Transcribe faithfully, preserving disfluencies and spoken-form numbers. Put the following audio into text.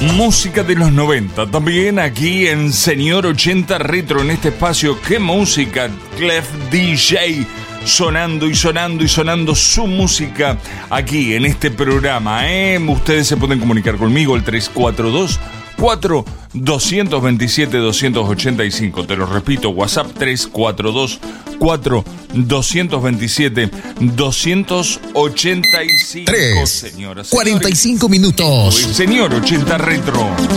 Música de los noventa, también aquí en Señor ochenta Retro, en este espacio. ¿Qué música? Clef D J, sonando y sonando y sonando su música aquí en este programa, ¿eh? Ustedes se pueden comunicar conmigo al tres cuatro dos, cuatro dos dos siete, dos ocho cinco. Te lo repito, WhatsApp tres cuatro dos, cuatro dos dos siete, dos ocho cinco. tres, señoras, cuarenta y cinco minutos. Señor ochenta Retro.